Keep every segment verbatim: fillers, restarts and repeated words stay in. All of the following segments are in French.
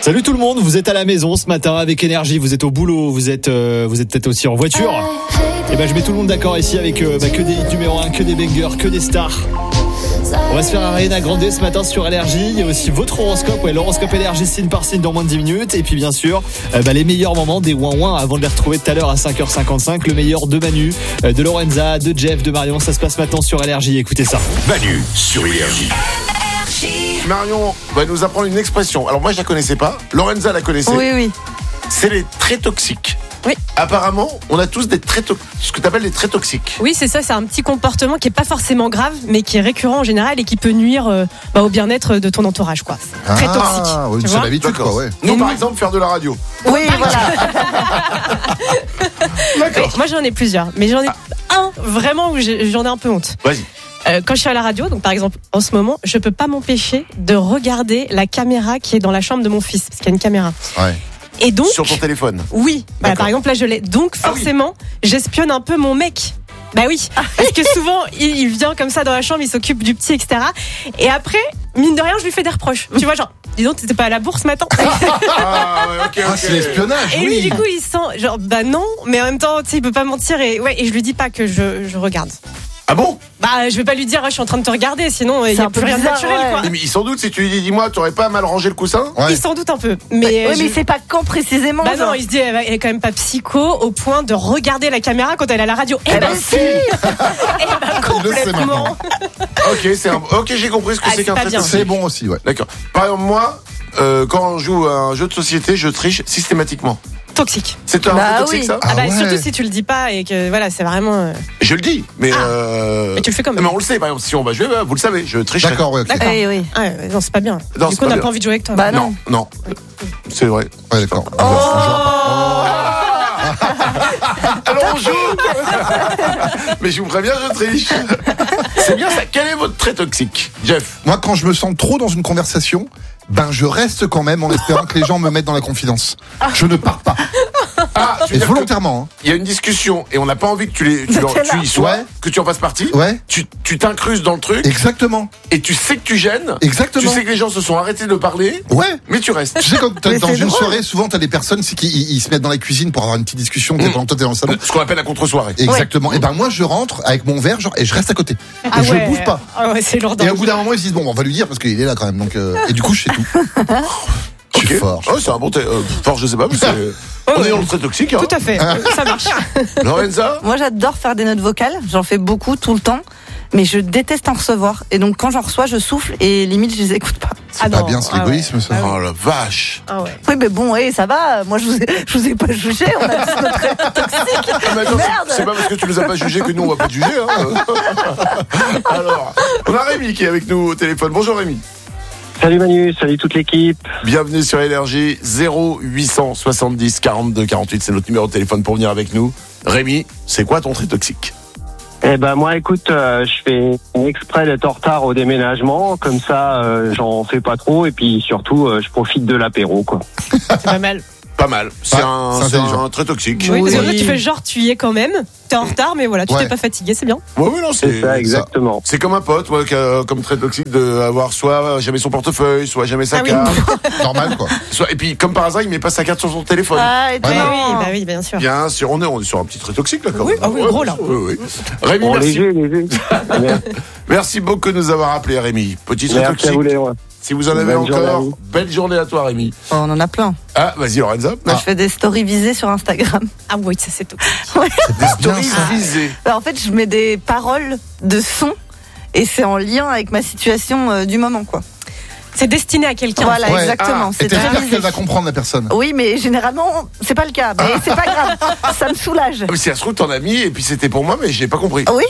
Salut tout le monde, vous êtes à la maison ce matin avec énergie, vous êtes au boulot, vous êtes euh, vous êtes peut-être aussi en voiture. Et ben je mets tout le monde d'accord ici avec euh, bah, que des hits numéro un, que des bangers, que des stars. On va se faire Ariana Grande ce matin sur Énergie. Il y a aussi votre horoscope, ouais, l'horoscope Énergie signe par signe dans moins de dix minutes. Et puis bien sûr, euh, bah, les meilleurs moments des ouin ouin avant de les retrouver tout à l'heure à cinq heures cinquante-cinq. Le meilleur de Manu, euh, de Lorenza, de Jeff, de Marion. Ça se passe maintenant sur Énergie. Écoutez ça. Manu sur Énergie. Marion va nous apprendre une expression. Alors moi je la connaissais pas. Lorenza la connaissait. Oui, oui. C'est les traits toxiques. Oui. Apparemment, on a tous des traits to- ce que tu appelles les traits toxiques. Oui, c'est ça, c'est un petit comportement qui est pas forcément grave, mais qui est récurrent en général et qui peut nuire euh, bah, au bien-être de ton entourage, quoi. C'est très toxique. Ah, oui, tu c'est vois l'habitude, D'accord. quoi, ouais. Nous, Et par nous- exemple, faire de la radio. Oui, voilà. D'accord. Moi, j'en ai plusieurs, mais j'en ai un vraiment où j'ai- j'en ai un peu honte. Vas-y. Euh, quand je suis à la radio, donc par exemple en ce moment, je peux pas m'empêcher de regarder la caméra qui est dans la chambre de mon fils, parce qu'il y a une caméra. Ouais. Et donc, Sur ton téléphone. oui, voilà, D'accord. par exemple là je l'ai. Donc Ah oui. forcément, j'espionne un peu mon mec. Bah oui, parce que souvent il, il vient comme ça dans la chambre, il s'occupe du petit, et cetera. Et après, mine de rien, je lui fais des reproches. Tu vois, genre, dis donc, t'étais pas à la bourse ce matin. Ah ouais, ok, ok. Ah, c'est l'espionnage, Et lui, oui. du coup, il sent, genre, bah non, mais en même temps, tu sais, il peut pas mentir et ouais, et je lui dis pas que je, je regarde. Ah bon? Bah, je vais pas lui dire, ah, je suis en train de te regarder, sinon il y C'est a un plus peu rien de bizarre, naturel, ouais. quoi. Mais sans doute, si tu lui dis, dis-moi, t'aurais pas mal rangé le coussin? Ouais. Il s'en doute un peu, mais. Oui, je- mais c'est pas quand précisément. Bah genre. non, il se dit, elle elle est quand même pas psycho au point de regarder la caméra quand elle est à la radio. Eh Eh ben ben si. si. Eh ben Il le sait complètement. maintenant. Ok, c'est un... ok, j'ai compris ce que Ah, c'est c'est qu'un pas trait bien. toxique. C'est bon aussi, ouais. D'accord. Par exemple, moi, euh, quand on joue à un jeu de société, je triche systématiquement. Toxique. C'est un Bah trait toxique, oui. ça? Ah, bah Ah ouais. surtout si tu le dis pas et que voilà, c'est vraiment. euh, Je le dis, mais. Ah. Euh... Mais tu le fais quand même. Mais on le sait, par exemple, si on va jouer, bah, vous le savez, je triche. D'accord, ouais, ok. D'accord. Oui, oui. Ah ouais, non, c'est pas bien. Non, du c'est coup, on pas n'a bien. pas envie de jouer avec toi. Bah Non, non. C'est vrai. Ouais, d'accord. Oh. Alors on joue. Mais je vous préviens, je triche. C'est bien ça. Quel est votre trait toxique, Jeff? Moi, quand je me sens trop dans une conversation, ben je reste quand même en espérant que les gens me mettent dans la confidence. Je ne pars pas. Ah, tu Et veux dire que volontairement. il y a une discussion et on n'a pas envie que tu, les, tu, leur- tu y sois, Ouais. que tu en fasses partie. Hein. Ouais. Tu tu t'incrustes dans le truc Exactement. et tu sais que tu gênes. Exactement. Tu sais que les gens se sont arrêtés de parler, Ouais. mais tu restes. Tu sais, quand t'es Mais dans c'est une drôle. soirée, souvent t'as des personnes c'est qui ils, ils se mettent dans la cuisine pour avoir une petite discussion. T'es Mm. pendant toi t'es dans le salon. Ce qu'on appelle la contre-soirée. Exactement. Et ben moi je rentre avec mon verre genre et je reste à côté. Ah et je ouais. bouge pas. Ah ouais, c'est lourd. Et au bout d'un moment ils se disent bon on va lui dire parce qu'il est là quand même donc euh, et du coup je fais tout. Je suis Ok. fort. Oh, c'est un bon. t- euh, fort, je sais pas, mais c'est. On est dans le trait toxique. Hein. Tout à fait, ça marche. Lorenza. Moi, j'adore faire des notes vocales. J'en fais beaucoup, tout le temps. Mais je déteste en recevoir. Et donc, quand j'en reçois, je souffle et limite, je les écoute pas. C'est Ah pas non, bien, c'est ah l'égoïsme ça. ouais. Oh la vache. Ah ouais. Oui, mais bon, oui, ça va. Moi, je vous ai, je vous ai pas jugé. On a tous notre trait toxique. Ah, mais attends, Merde. c'est- c'est pas parce que tu nous as pas jugés que nous on va pas te juger. Hein. Alors, on a Rémi qui est avec nous au téléphone. Bonjour Rémi. Salut Manu, salut toute l'équipe. Bienvenue sur Énergie. Zéro huit cent soixante-dix quarante-deux quarante-huit, c'est notre numéro de téléphone pour venir avec nous. Rémi, c'est quoi ton trait toxique? Eh ben moi écoute, euh, je fais exprès d'être en retard au déménagement, comme ça euh, j'en fais pas trop et puis surtout euh, je profite de l'apéro quoi. C'est pas mal. Pas mal. C'est Ouais, un, c'est c'est intelligent. un trait toxique. Oui, parce que Oui. là, tu fais genre, tu y es quand même. T'es en retard, mais voilà, tu Ouais. t'es pas fatigué, c'est bien. Ouais, oui, non, C'est c'est ça exactement. C'est comme un pote, ouais, qui a- comme trait toxique de avoir soit jamais son portefeuille, soit jamais sa Ah oui. carte. Normal quoi. Soit, et puis, comme par hasard, il met pas sa carte sur son téléphone. Ah, et Ouais, Oui, non. oui, bah oui, bien sûr. Bien sûr, on est, on est sur un petit trait toxique là quand Oui, même. ah oui, Ouais, gros, bien là. sûr, oui, oui. Rémi, Bon, merci. léger, léger. Merci, Merci beaucoup de nous avoir appelé Rémi. Petit trait merci à toxique. vous les rois. Si vous en avez Bonne journée à encore, vous. belle journée à toi Rémi. Oh, on en a plein. Ah, vas-y Lorenza. Moi, Ah. je fais des stories visées sur Instagram. Ah oui, ça c'est tout. Des stories ça. visées. Alors, en fait, je mets des paroles de son et c'est en lien avec ma situation euh, du moment, quoi. C'est destiné à quelqu'un. Voilà, Ouais. exactement. Ah, c'est Et t'espères très qu'elle visé. va comprendre la personne. Oui, mais généralement, c'est pas le cas. Mais c'est pas grave. Ça me soulage. Ah, mais si ça se trouve, t'en as mis et puis c'était pour moi, mais j'ai pas compris. Oui.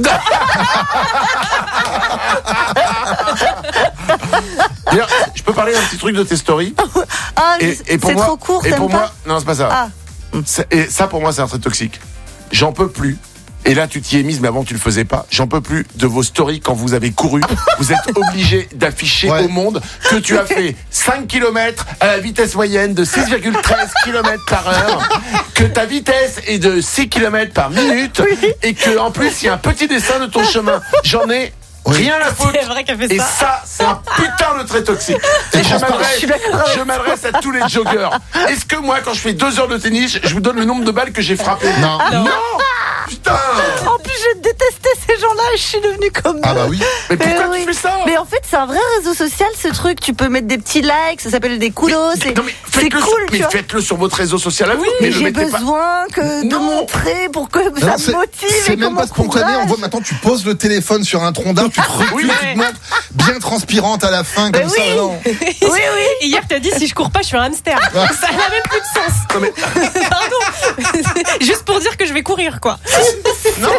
Bien, je peux parler d'un petit truc de tes stories. Ah, Et, mais et pour c'est moi, trop court, et t'aimes pour pas moi, non, c'est pas ça. Ah. C'est- Et ça, pour moi, c'est un trait toxique. J'en peux plus. Et là, tu t'y es mise, mais avant, tu le faisais pas. J'en peux plus de vos stories quand vous avez couru. Vous êtes obligé d'afficher Ouais. au monde que tu as fait cinq kilomètres à la vitesse moyenne de six virgule treize kilomètres par heure, que ta vitesse est de six kilomètres par minute, et que, en plus, il y a un petit dessin de ton chemin. J'en ai Oui. Rien à foutre. C'est vrai qu'elle fait Et ça. ça, c'est un putain de trait toxique. Et je m'adresse, je m'adresse à tous les joggeurs. Est-ce que moi, quand je fais deux heures de tennis, je vous donne le nombre de balles que j'ai frappé? Non. Non. Putain. En plus, je détestais ces gens-là et je suis devenue comme eux. Ah bah oui. Mais pourquoi Mais tu oui. fais ça? Mais en fait, c'est un vrai réseau social, ce truc. Tu peux mettre des petits likes, ça s'appelle des kudos. C'est Non mais c'est faites-le, cool, sur, tu mais vois. faites-le sur votre réseau social à vous. mais Mais le j'ai mettez pas. besoin que de Non. montrer pour que Non, ça c'est- me motive. C'est et même qu'on pas spontané. On m'encourage. voit maintenant, tu poses le téléphone sur un tronc d'arbre, tu te recules, Oui, tu mais- te montres bien transpirante à la fin, comme Mais ça. oui. Non. Oui, oui. Et hier, t'as dit si je cours pas, je suis un hamster. Ça n'a même plus de sens. Non, mais- Pardon. Juste pour dire que je vais courir, quoi. Non.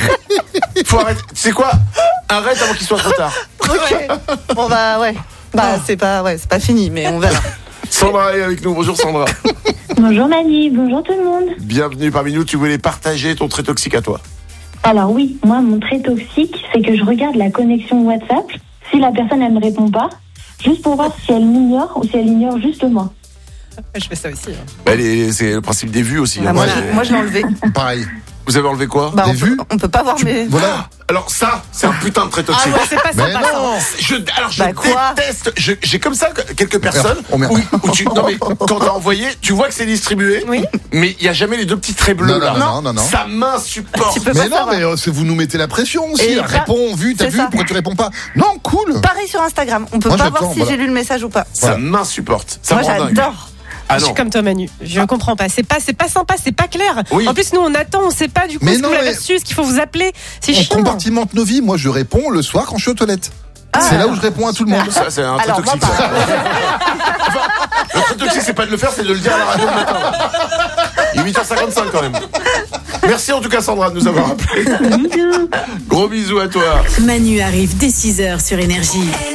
Faut arrêter. C'est quoi? Arrête avant qu'il soit trop tard. Ok. Bon bah ouais. Bah c'est pas ouais, c'est pas fini, mais on verra. Sandra est avec nous. Bonjour Sandra. Bonjour Manu, bonjour tout le monde. Bienvenue parmi nous. Tu voulais partager ton trait toxique à toi. Alors oui, moi mon trait toxique, c'est que je regarde la connexion WhatsApp. Si la personne elle me répond pas, juste pour voir si elle m'ignore ou si elle ignore juste moi. Je fais ça aussi. hein. Elle est- c'est le principe des vues aussi. Ah, hein. moi, Moi, je- j'ai- moi je l'ai enlevé. Pareil. Vous avez enlevé quoi? Bah, Des on, peut, vues on peut pas voir mes. Voilà. Alors ça, c'est un putain de trait Ah toxique. ouais, c'est pas Mais sympa. ça. non. Je, alors je Bah, quoi déteste. je- J'ai comme ça quelques personnes Oh, merde. où, où tu, non mais quand t'as envoyé, tu vois que c'est distribué, Oui. mais il y a jamais les deux petits traits bleus Non, là. non, non, non, non. Ça m'insupporte. Tu peux Mais pas non, savoir. mais euh, c'est- vous nous mettez la pression aussi. Et là. ça- Réponds, vu, t'as c'est vu, ça. pourquoi tu réponds pas? Non, cool. Pareil sur Instagram, on peut Moi, pas j'attends, voir si voilà. j'ai lu le message ou pas. Ça Voilà. m'insupporte. Ça Moi me rend dingue. j'adore. Ah Je non. suis comme toi, Manu. Je comprends pas. C'est pas, c'est pas sympa, c'est pas clair. Oui. En plus, nous, on attend, on sait pas du coup Mais ce que non, vous l'avez mais- reçu, ce qu'il faut vous appeler. C'est On chiant. compartimente nos vies. Moi, je réponds le soir quand je suis aux toilettes. C'est là où je réponds à tout le monde. Ça, c'est un trait Alors, moi, toxique. ça. Enfin, le trait toxique, c'est pas de le faire, c'est de le dire à la radio le matin. Il est huit heures cinquante-cinq quand même. Merci en tout cas Sandra de nous avoir appelé. Bisous. Gros bisous à toi. Manu arrive dès six heures sur Énergie.